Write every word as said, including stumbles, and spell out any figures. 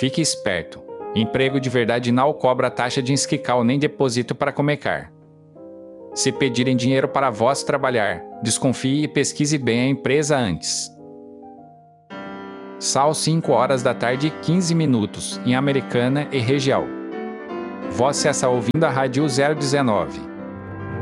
Fique esperto. Emprego de verdade não cobra taxa de inscrição nem depósito para começar. Se pedirem dinheiro para vós trabalhar, desconfie e pesquise bem a empresa antes. São cinco horas da tarde e quinze minutos, em Americana e região. Você está ouvindo a Rádio zero dezenove.